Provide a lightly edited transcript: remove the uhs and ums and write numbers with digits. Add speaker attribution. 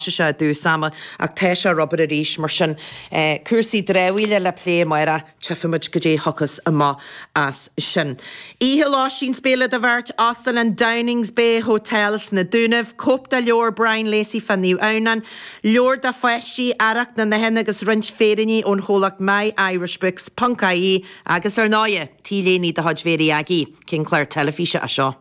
Speaker 1: se dú sama ach te se Robert a ríis mar sin cuasaí dréhhuiile le lé maira tefamuid go dé hochas ama as sin. Ihe lá sin spéle a bhirt Austin and Downings Bay Hotels na Dúnamh, Cop de leor Brian Lacey fan níu aunan, leor da feisí arach na henne agus rint férinní ón cholacht My Irish Books Punkaí agus ar náie tíléní de hodvéri agi, King Clare telefíse a seo.